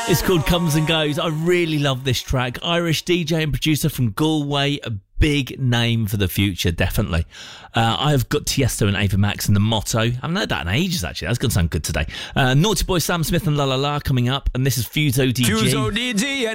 It's called Comes and Goes. I really love this track. Irish DJ and producer from Galway, a big name for the future, definitely. I've got Tiesto and Ava Max and The Motto. I haven't heard that in ages, actually. That's going to sound good today. Naughty Boy Sam Smith and La La La coming up, and this is Fuso DG. Fuso DG and